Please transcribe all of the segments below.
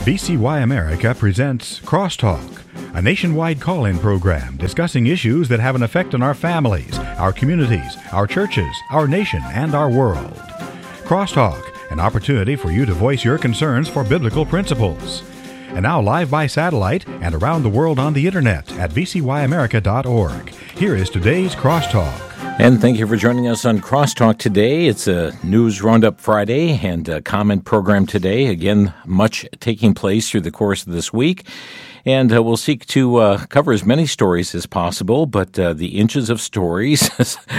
VCY America presents Crosstalk, a nationwide call-in program discussing issues that have an effect on our families, our communities, our churches, our nation, and our world. Crosstalk, an opportunity for you to voice your concerns for biblical principles. And now live by satellite and around the world on the internet at vcyamerica.org. Here is today's Crosstalk. And thank you for joining us on Crosstalk today. It's a News Roundup Friday and a comment program today. Again, much taking place through the course of this week. And we'll seek to cover as many stories as possible, but the inches of stories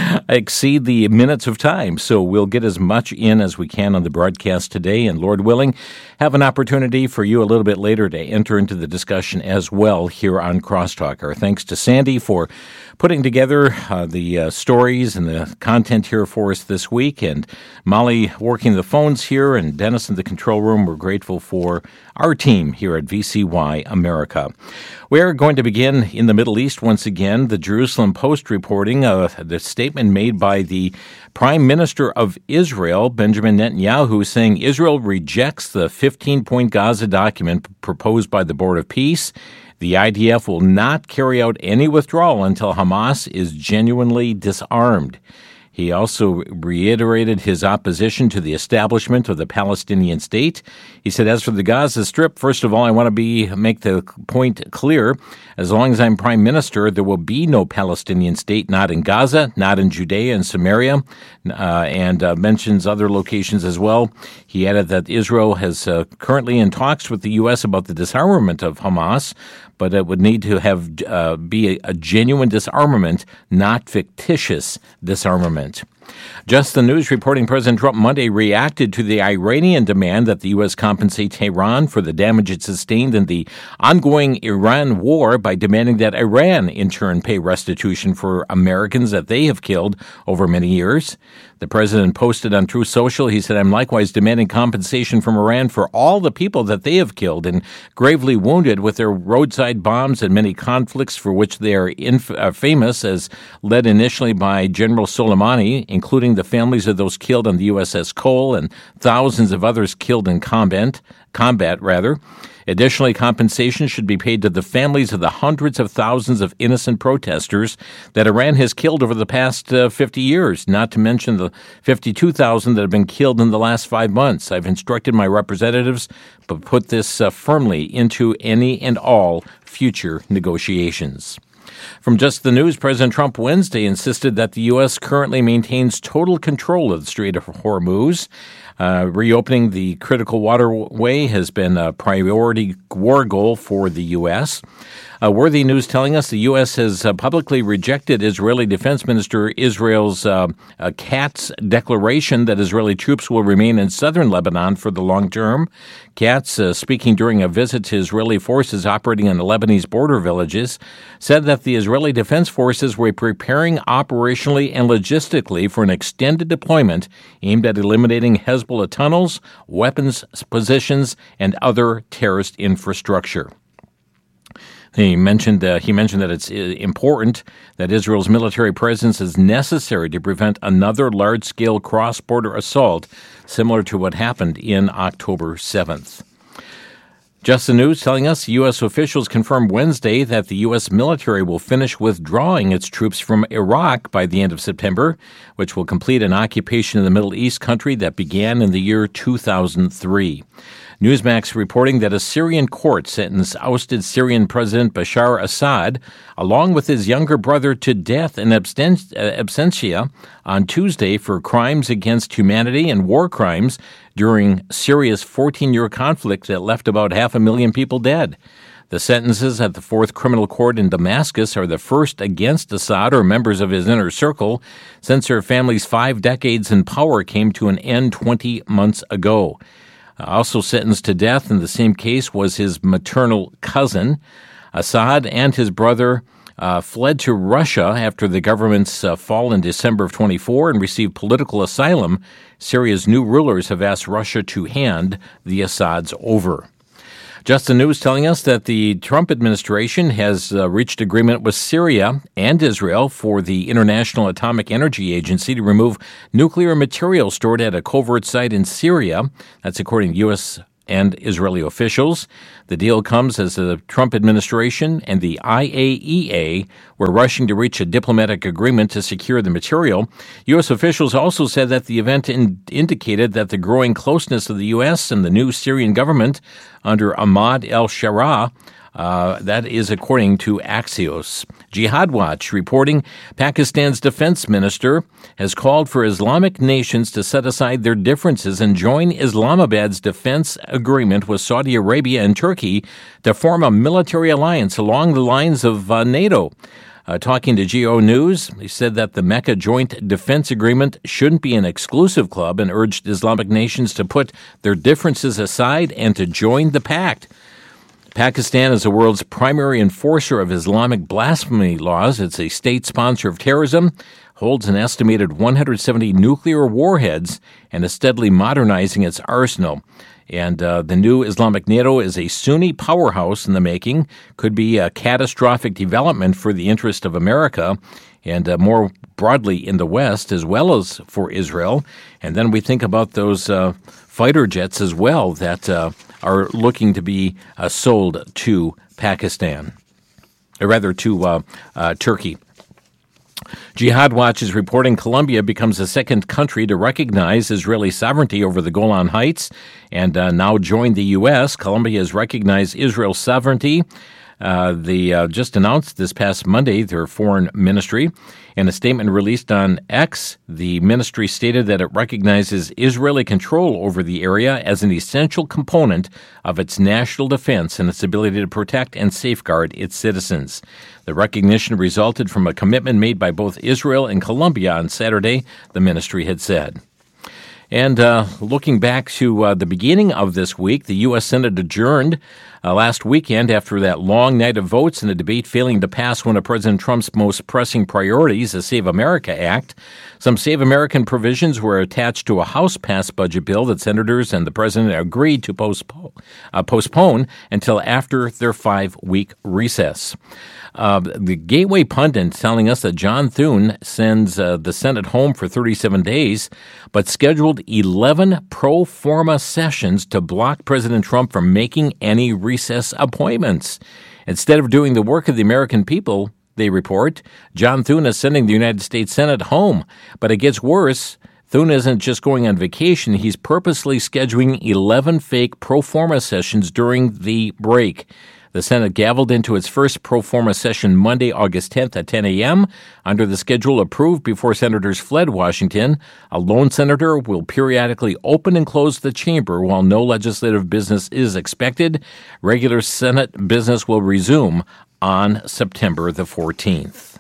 exceed the minutes of time. So we'll get as much in as we can on the broadcast today, and Lord willing, have an opportunity for you a little bit later to enter into the discussion as well here on Crosstalk. Our thanks to Sandy for putting together the stories and the content here for us this week, and Molly working the phones here, and Dennis in the control room. We're grateful for our team here at VCY America. We're going to begin in the Middle East once again. The Jerusalem Post reporting the statement made by the Prime Minister of Israel, Benjamin Netanyahu, saying Israel rejects the 15-point Gaza document proposed by the Board of Peace. The IDF will not carry out any withdrawal until Hamas is genuinely disarmed. He also reiterated his opposition to the establishment of the Palestinian state. He said, as for the Gaza Strip, first of all, I want to make the point clear. As long as I'm prime minister, there will be no Palestinian state, not in Gaza, not in Judea and Samaria, and mentions other locations as well. He added that Israel has currently in talks with the U.S. about the disarmament of Hamas, but it would need to be a genuine disarmament, not fictitious disarmament. Just the News reporting President Trump Monday reacted to the Iranian demand that the U.S. compensate Tehran for the damage it sustained in the ongoing Iran war by demanding that Iran in turn pay restitution for Americans that they have killed over many years. The president posted on Truth Social, he said, I'm likewise demanding compensation from Iran for all the people that they have killed and gravely wounded with their roadside bombs and many conflicts for which they are famous, as led initially by General Soleimani, including the families of those killed on the USS Cole and thousands of others killed in combat. Additionally, compensation should be paid to the families of the hundreds of thousands of innocent protesters that Iran has killed over the past 50 years, not to mention the 52,000 that have been killed in the last 5 months. I've instructed my representatives to put this firmly into any and all future negotiations. From Just the News, President Trump Wednesday insisted that the U.S. currently maintains total control of the Strait of Hormuz. Reopening the critical waterway has been a priority war goal for the U.S. Worthy News telling us the U.S. has publicly rejected Israeli Defense Minister Israel's Katz declaration that Israeli troops will remain in southern Lebanon for the long term. Katz, speaking during a visit to Israeli forces operating in the Lebanese border villages, said that the Israeli Defense Forces were preparing operationally and logistically for an extended deployment aimed at eliminating Hezbollah tunnels, weapons positions, and other terrorist infrastructure. He mentioned that it's important that Israel's military presence is necessary to prevent another large-scale cross-border assault similar to what happened in October 7th. Just the News telling us U.S. officials confirmed Wednesday that the U.S. military will finish withdrawing its troops from Iraq by the end of September, which will complete an occupation of the Middle East country that began in the year 2003. Newsmax reporting that a Syrian court sentenced ousted Syrian President Bashar Assad, along with his younger brother, to death in absentia on Tuesday for crimes against humanity and war crimes during Syria's 14-year conflict that left about 500,000 people dead. The sentences at the Fourth Criminal Court in Damascus are the first against Assad or members of his inner circle since her family's 5 decades in power came to an end 20 months ago. Also sentenced to death in the same case was his maternal cousin. Assad and his brother fled to Russia after the government's fall in December of 24 and received political asylum. Syria's new rulers have asked Russia to hand the Assads over. Just the News telling us that the Trump administration has reached agreement with Syria and Israel for the International Atomic Energy Agency to remove nuclear material stored at a covert site in Syria. That's according to U.S. and Israeli officials. The deal comes as the Trump administration and the IAEA were rushing to reach a diplomatic agreement to secure the material. U.S. officials also said that the event indicated that the growing closeness of the U.S. and the new Syrian government under Ahmad al-Sharaa, that is according to Axios. Jihad Watch reporting Pakistan's defense minister has called for Islamic nations to set aside their differences and join Islamabad's defense agreement with Saudi Arabia and Turkey to form a military alliance along the lines of NATO. Talking to GEO News, he said that the Mecca Joint Defense Agreement shouldn't be an exclusive club and urged Islamic nations to put their differences aside and to join the pact. Pakistan is the world's primary enforcer of Islamic blasphemy laws. It's a state sponsor of terrorism, holds an estimated 170 nuclear warheads, and is steadily modernizing its arsenal. And the new Islamic NATO is a Sunni powerhouse in the making, could be a catastrophic development for the interest of America and more broadly in the West, as well as for Israel. And then we think about those fighter jets as well that are looking to be sold to Pakistan, or rather to Turkey. Jihad Watch is reporting Colombia becomes the second country to recognize Israeli sovereignty over the Golan Heights and now joined the U.S. Colombia has recognized Israel's sovereignty. They just announced this past Monday their foreign ministry. In a statement released on X, the ministry stated that it recognizes Israeli control over the area as an essential component of its national defense and its ability to protect and safeguard its citizens. The recognition resulted from a commitment made by both Israel and Colombia on Saturday, the ministry had said. And looking back to the beginning of this week, the U.S. Senate adjourned last weekend after that long night of votes and a debate failing to pass one of President Trump's most pressing priorities, the Save America Act. Some Save American provisions were attached to a House-passed budget bill that senators and the president agreed to postpone until after their 5-week recess. The Gateway pundit telling us that John Thune sends the Senate home for 37 days, but scheduled 11 pro forma sessions to block President Trump from making any recess appointments. Instead of doing the work of the American people, they report, John Thune is sending the United States Senate home. But it gets worse. Thune isn't just going on vacation. He's purposely scheduling 11 fake pro forma sessions during the break. The Senate gavelled into its first pro forma session Monday, August 10th at 10 a.m. Under the schedule approved before senators fled Washington, a lone senator will periodically open and close the chamber while no legislative business is expected. Regular Senate business will resume on September the 14th.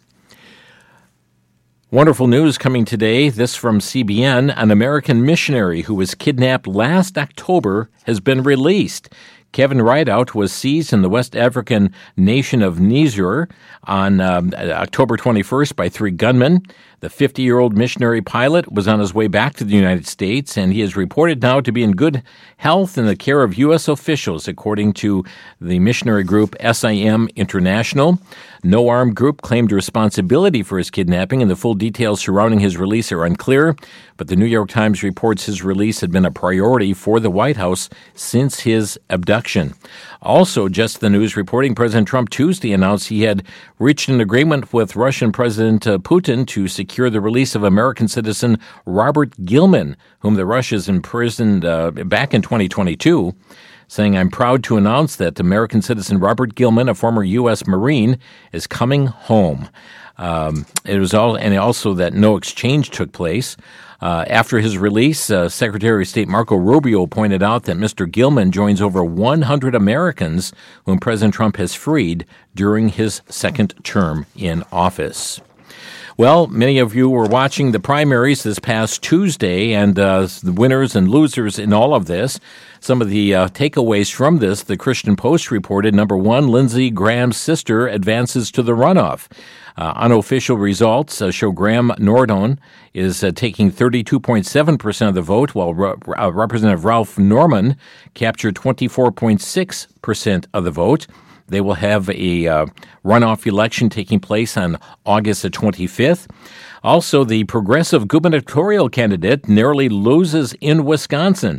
Wonderful news coming today. This from CBN. An American missionary who was kidnapped last October has been released. Kevin Rideout was seized in the West African nation of Niger on October 21st by 3 gunmen. The 50-year-old missionary pilot was on his way back to the United States, and he is reported now to be in good health in the care of U.S. officials, according to the missionary group SIM International. No armed group claimed responsibility for his kidnapping, and the full details surrounding his release are unclear. But the New York Times reports his release had been a priority for the White House since his abduction. Also, Just the News reporting President Trump Tuesday announced he had reached an agreement with Russian President Putin to secure the release of American citizen Robert Gilman, whom the Russians imprisoned back in 2022. Saying, I'm proud to announce that American citizen Robert Gilman, a former U.S. Marine, is coming home. It was also that no exchange took place. After his release, Secretary of State Marco Rubio pointed out that Mr. Gilman joins over 100 Americans whom President Trump has freed during his second term in office. Well, many of you were watching the primaries this past Tuesday, and the winners and losers in all of this. Some of the takeaways from this, the Christian Post reported, number one, Lindsey Graham's sister advances to the runoff. Unofficial results show Graham Nordon is taking 32.7% of the vote, while Representative Ralph Norman captured 24.6% of the vote. They will have a runoff election taking place on August the 25th. Also, the progressive gubernatorial candidate narrowly loses in Wisconsin.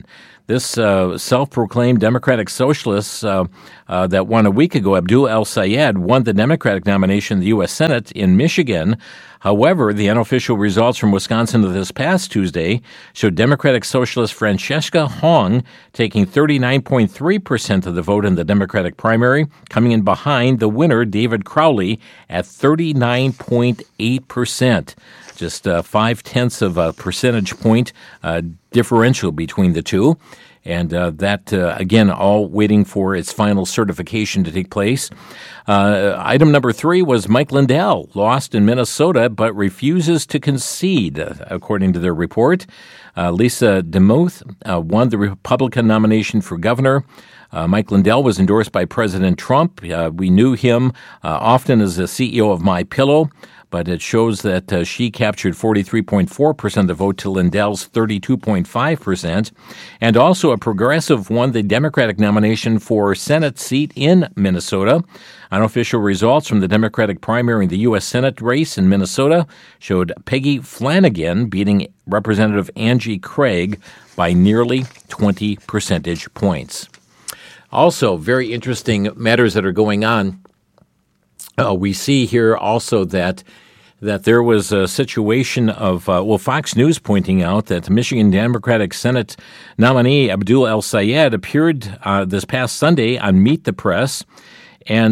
This self-proclaimed Democratic socialist that won a week ago, Abdul El-Sayed, won the Democratic nomination in the U.S. Senate in Michigan. However, the unofficial results from Wisconsin of this past Tuesday showed Democratic Socialist Francesca Hong taking 39.3% of the vote in the Democratic primary, coming in behind the winner, David Crowley, at 39.8%. Just 0.5 of a percentage point differential between the two. And that, again, all waiting for its final certification to take place. Item number 3 was Mike Lindell, lost in Minnesota, but refuses to concede, according to their report. Lisa DeMuth won the Republican nomination for governor. Mike Lindell was endorsed by President Trump. We knew him often as the CEO of MyPillow, but it shows that she captured 43.4% of the vote to Lindell's 32.5%. And also a progressive won the Democratic nomination for Senate seat in Minnesota. Unofficial results from the Democratic primary in the U.S. Senate race in Minnesota showed Peggy Flanagan beating Representative Angie Craig by nearly 20 percentage points. Also, very interesting matters that are going on. We see here also that there was a situation of, Fox News pointing out that the Michigan Democratic Senate nominee Abdul El-Sayed appeared this past Sunday on Meet the Press, and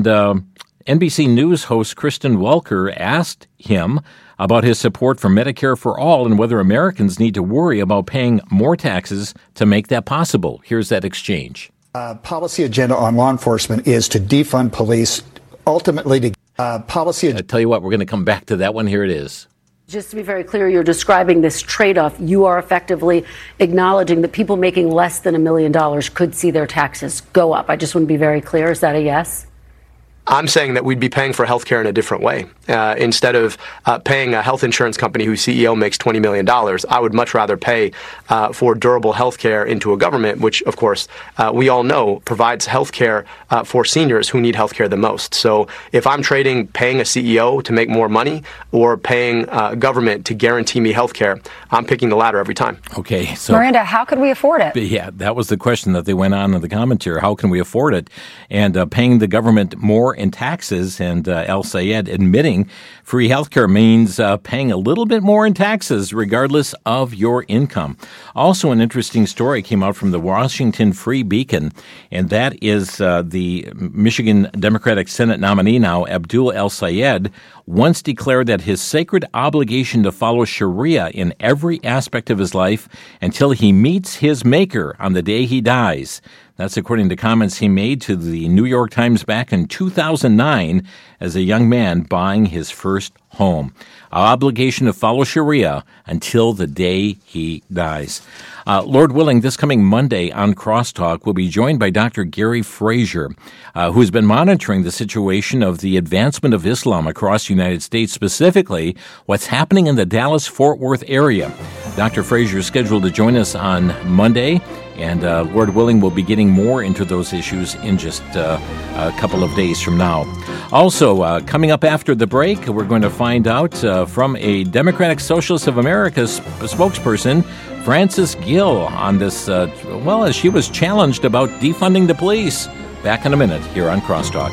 NBC News host Kristen Welker asked him about his support for Medicare for All and whether Americans need to worry about paying more taxes to make that possible. Here's that exchange. Policy agenda on law enforcement is to defund police, ultimately to policy. I tell you what, we're going to come back to that one. Here it is. Just to be very clear, you're describing this trade-off. You are effectively acknowledging that people making less than $1 million could see their taxes go up. I just want to be very clear. Is that a yes? I'm saying that we'd be paying for health care in a different way. Instead of paying a health insurance company whose CEO makes $20 million, I would much rather pay for durable health care into a government, which, of course, we all know provides health care for seniors who need health care the most. So if I'm trading paying a CEO to make more money or paying government to guarantee me health care, I'm picking the latter every time. Okay. So, Miranda, how could we afford it? Yeah, that was the question that they went on in the commentary. How can we afford it? And paying the government more in taxes, and El-Sayed admitting free health care means paying a little bit more in taxes regardless of your income. Also, an interesting story came out from the Washington Free Beacon, and that is the Michigan Democratic Senate nominee now, Abdul El-Sayed, once declared that his sacred obligation to follow Sharia in every aspect of his life until he meets his maker on the day he dies. That's according to comments he made to the New York Times back in 2009 as a young man buying his first home. Our obligation to follow Sharia until the day he dies. Lord willing, this coming Monday on Crosstalk, we'll be joined by Dr. Gary Frazier, who's been monitoring the situation of the advancement of Islam across the United States, specifically what's happening in the Dallas-Fort Worth area. Dr. Frazier is scheduled to join us on Monday, and Lord willing, we'll be getting more into those issues in just a couple of days from now. Also, coming up after the break, we're going to find out from a Democratic Socialist of America spokesperson, Frances Gill, on this, as she was challenged about defunding the police. Back in a minute here on Crosstalk.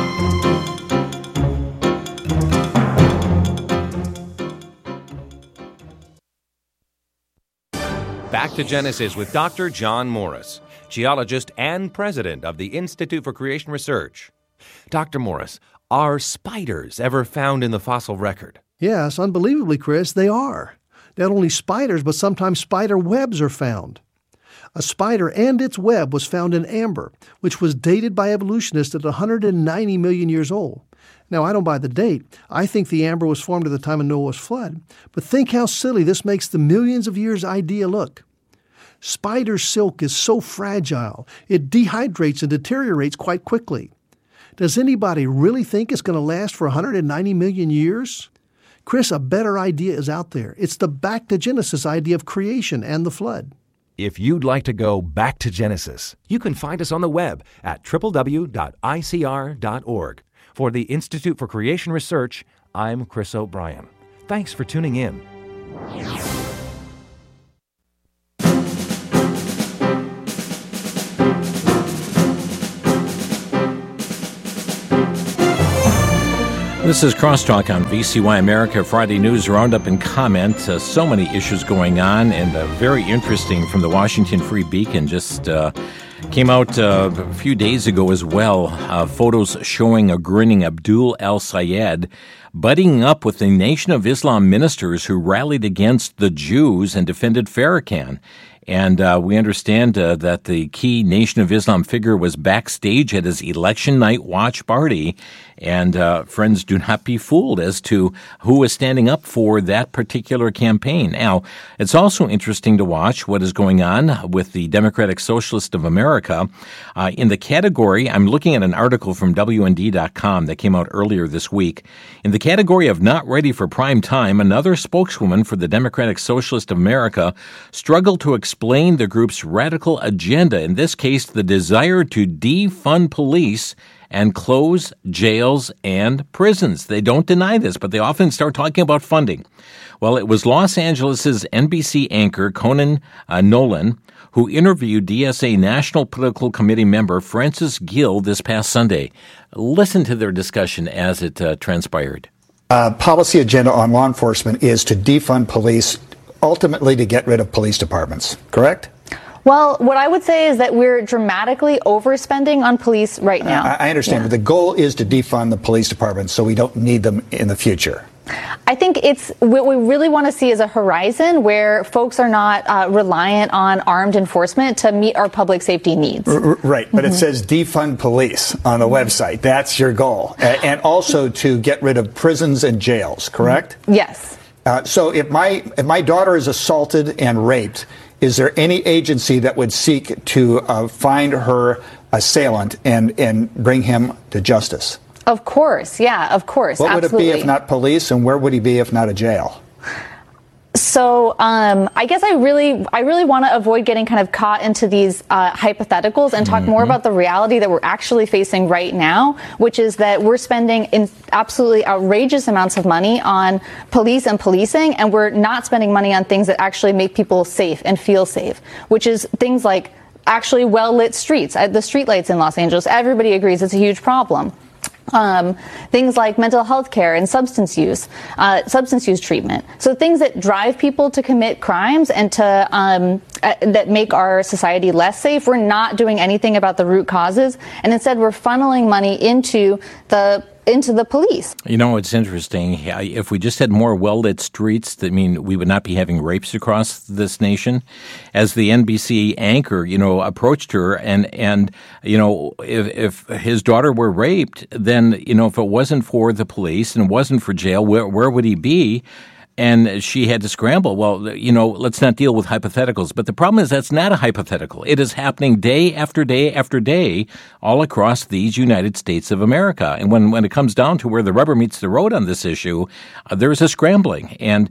Back to Genesis with Dr. John Morris, geologist and president of the Institute for Creation Research. Dr. Morris, are spiders ever found in the fossil record? Yes, unbelievably, Chris, they are. Not only spiders, but sometimes spider webs are found. A spider and its web was found in amber, which was dated by evolutionists at 190 million years old. Now, I don't buy the date. I think the amber was formed at the time of Noah's flood. But think how silly this makes the millions of years idea look. Spider silk is so fragile, it dehydrates and deteriorates quite quickly. Does anybody really think it's going to last for 190 million years? Chris, a better idea is out there. It's the back to Genesis idea of creation and the flood. If you'd like to go back to Genesis, you can find us on the web at www.icr.org. For the Institute for Creation Research, I'm Chris O'Brien. Thanks for tuning in. This is Crosstalk on VCY America, Friday News Roundup and Comment. So many issues going on, and very interesting from the Washington Free Beacon. Just came out a few days ago as well. Photos showing a grinning Abdul al-Sayed buddying up with the Nation of Islam ministers who rallied against the Jews and defended Farrakhan. And we understand that the key Nation of Islam figure was backstage at his election night watch party. And friends, do not be fooled as to who is standing up for that particular campaign. Now, it's also interesting to watch what is going on with the Democratic Socialist of America. In the category, I'm looking at an article from WND.com that came out earlier this week. In the category of not ready for prime time, another spokeswoman for the Democratic Socialist of America struggled to explain the group's radical agenda, in this case, the desire to defund police and close jails and prisons. They don't deny this, but they often start talking about funding. Well, it was Los Angeles' NBC anchor Conan Nolan who interviewed DSA National Political Committee member Francis Gill this past Sunday. Listen to their discussion as it transpired. Policy agenda on law enforcement is to defund police, ultimately to get rid of police departments, correct? Well, what I would say is that we're dramatically overspending on police right now. I understand, but the goal is to defund the police departments so we don't need them in the future. I think it's what we really want to see is a horizon where folks are not reliant on armed enforcement to meet our public safety needs. Right, but it says defund police on the website. That's your goal. And also to get rid of prisons and jails, correct? Yes. So if my daughter is assaulted and raped, is there any agency that would seek to find her assailant and bring him to justice? Of course. Yeah, of course. What Absolutely. would it be if not police, and where would he be if not a jail? So I guess I really want to avoid getting kind of caught into these hypotheticals and talk more about the reality that we're actually facing right now, which is that we're spending absolutely outrageous amounts of money on police and policing, and we're not spending money on things that actually make people safe and feel safe, which is things like actually well-lit streets. The streetlights in Los Angeles, everybody agrees it's a huge problem. Things like mental health care and substance use treatment. So things that drive people to commit crimes and to that make our society less safe. We're not doing anything about the root causes, and instead we're funneling money into the police. You know, it's interesting. If we just had more well-lit streets, I mean, we would not be having rapes across this nation. As the NBC anchor, approached her and if his daughter were raped, then, if it wasn't for the police and it wasn't for jail, where would he be? And she had to scramble. Well, let's not deal with hypotheticals. But the problem is that's not a hypothetical. It is happening day after day after day all across these United States of America. And when it comes down to where the rubber meets the road on this issue, there's a scrambling. And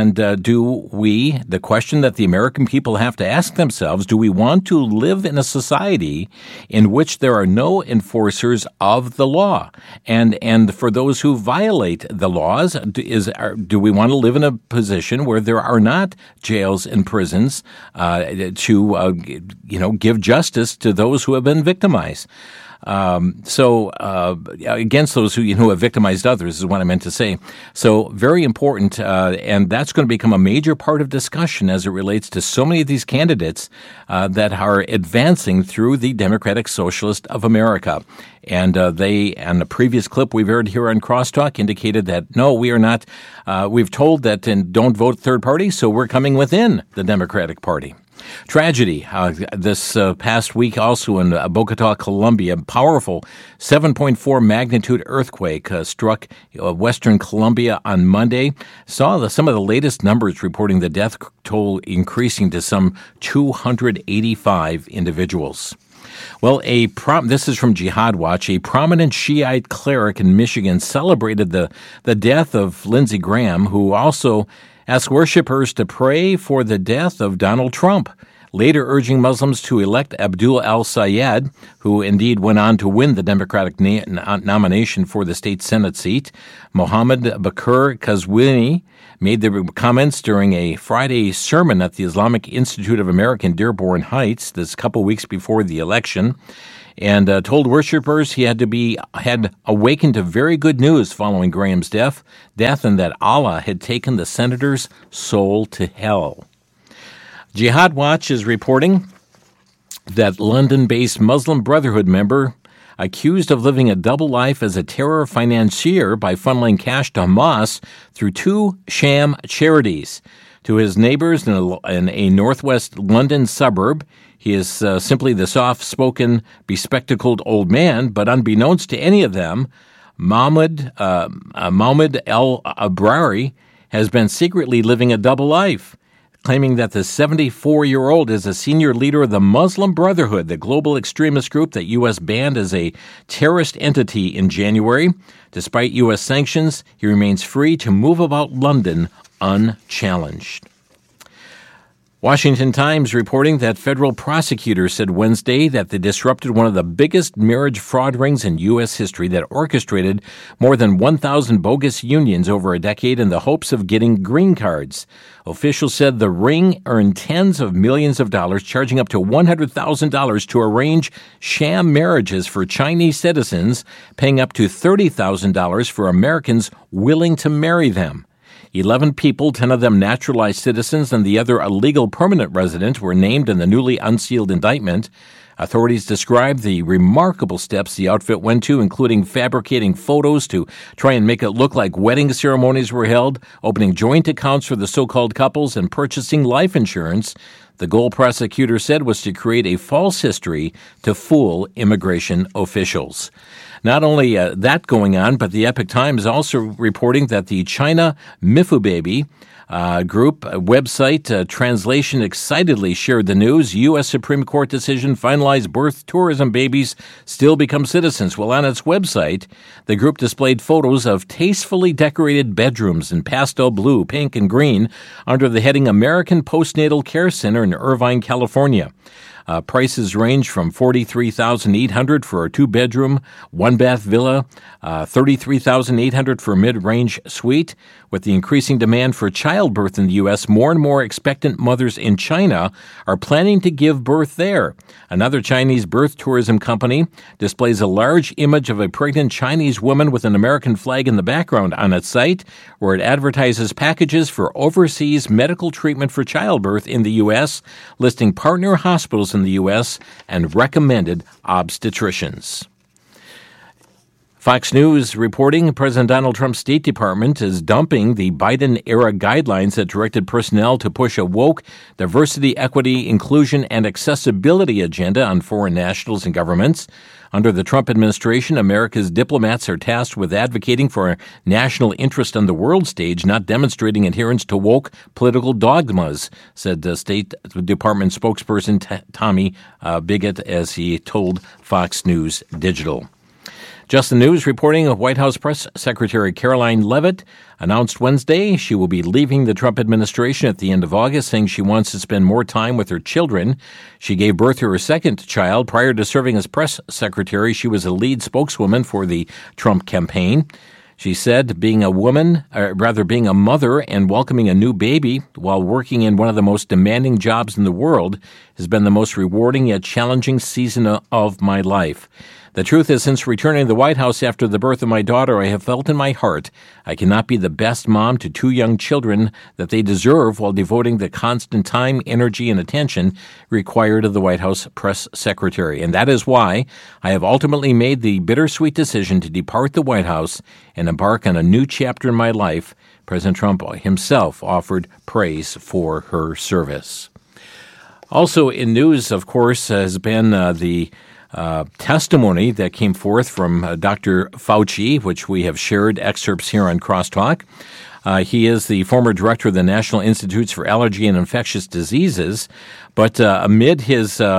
the question that the American people have to ask themselves, do we want to live in a society in which there are no enforcers of the law? And for those who violate the laws, do we want to live in a position where there are not jails and prisons to give justice to those who have been victimized? Against those who have victimized others is what I meant to say. So very important, and that's going to become a major part of discussion as it relates to so many of these candidates that are advancing through the Democratic Socialist of America. And they, on the previous clip we've heard here on Crosstalk, indicated that, no, we are not. We've told that and don't vote third party, so we're coming within the Democratic Party. Tragedy this past week also in Bogota, Colombia. Powerful 7.4 magnitude earthquake struck western Colombia on Monday. Saw some of the latest numbers reporting the death toll increasing to some 285 individuals. Well, this is from Jihad Watch. A prominent Shiite cleric in Michigan celebrated the death of Lindsey Graham, who also asked worshipers to pray for the death of Donald Trump. later urging Muslims to elect Abdul al-Sayed, who indeed went on to win the Democratic nomination for the state Senate seat. Mohammed Bakr Qazwini made the comments during a Friday sermon at the Islamic Institute of America in Dearborn Heights, this couple weeks before the election, and told worshipers he had awakened to very good news following Graham's death, and that Allah had taken the senator's soul to hell. Jihad Watch is reporting that London-based Muslim Brotherhood member accused of living a double life as a terror financier by funneling cash to Hamas through 2 sham charities. To his neighbors in a northwest London suburb, he is simply the soft-spoken, bespectacled old man, but unbeknownst to any of them, Mahmoud El-Abrari has been secretly living a double life, claiming that the 74-year-old is a senior leader of the Muslim Brotherhood, the global extremist group that U.S. banned as a terrorist entity in January. Despite U.S. sanctions, he remains free to move about London unchallenged. Washington Times reporting that federal prosecutors said Wednesday that they disrupted one of the biggest marriage fraud rings in U.S. history that orchestrated more than 1,000 bogus unions over a decade in the hopes of getting green cards. Officials said the ring earned tens of millions of dollars, charging up to $100,000 to arrange sham marriages for Chinese citizens, paying up to $30,000 for Americans willing to marry them. 11 people, 10 of them naturalized citizens and the other a legal permanent resident, were named in the newly unsealed indictment. Authorities described the remarkable steps the outfit went to, including fabricating photos to try and make it look like wedding ceremonies were held, opening joint accounts for the so-called couples, and purchasing life insurance. The goal, prosecutors said, was to create a false history to fool immigration officials. Not only that going on, but the Epoch Times also reporting that the China Mifu Baby group website Translation excitedly shared the news. U.S. Supreme Court decision finalized birth tourism babies still become citizens. Well, on its website, the group displayed photos of tastefully decorated bedrooms in pastel blue, pink, and green under the heading American Postnatal Care Center in Irvine, California. Prices range from $43,800 for a 2-bedroom, 1-bath villa, $33,800 for a mid-range suite. With the increasing demand for childbirth in the U.S., more and more expectant mothers in China are planning to give birth there. Another Chinese birth tourism company displays a large image of a pregnant Chinese woman with an American flag in the background on its site, where it advertises packages for overseas medical treatment for childbirth in the U.S., listing partner hospitals in the U.S. and recommended obstetricians. Fox News reporting President Donald Trump's State Department is dumping the Biden-era guidelines that directed personnel to push a woke, diversity, equity, inclusion, and accessibility agenda on foreign nationals and governments. Under the Trump administration, America's diplomats are tasked with advocating for national interest on the world stage, not demonstrating adherence to woke political dogmas, said the State Department spokesperson Tommy Bigot as he told Fox News Digital. Just the News reporting White House Press Secretary Caroline Leavitt announced Wednesday she will be leaving the Trump administration at the end of August, saying she wants to spend more time with her children. She gave birth to her second child. Prior to serving as press secretary, she was a lead spokeswoman for the Trump campaign. She said being a mother and welcoming a new baby while working in one of the most demanding jobs in the world has been the most rewarding yet challenging season of my life. The truth is, since returning to the White House after the birth of my daughter, I have felt in my heart I cannot be the best mom to 2 young children that they deserve while devoting the constant time, energy, and attention required of the White House press secretary. And that is why I have ultimately made the bittersweet decision to depart the White House and embark on a new chapter in my life. President Trump himself offered praise for her service. Also in news, of course, has been the testimony that came forth from Dr. Fauci, which we have shared excerpts here on Crosstalk. He is the former director of the National Institutes for Allergy and Infectious Diseases, but amid his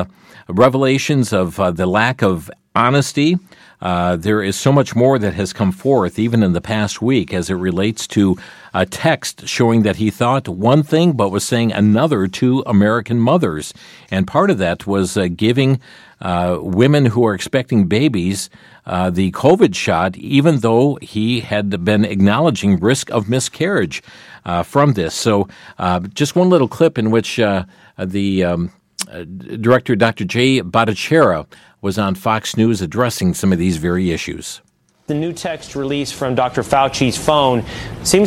revelations of the lack of honesty. There is so much more that has come forth, even in the past week, as it relates to a text showing that he thought one thing but was saying another to American mothers. And part of that was giving women who are expecting babies the COVID shot, even though he had been acknowledging risk of miscarriage from this. So just one little clip in which the director, Dr. Jay Bhattacharya, was on Fox News addressing some of these very issues. The new text released from Dr. Fauci's phone seems